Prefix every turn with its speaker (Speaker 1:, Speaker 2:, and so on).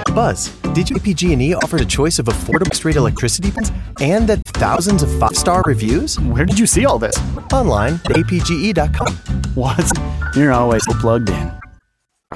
Speaker 1: Buzz, did you know APG&E offers a choice of affordable straight electricity plans and that thousands of 5-star reviews?
Speaker 2: Where did you see all this?
Speaker 1: Online at apge.com.
Speaker 2: What? You're always so plugged in.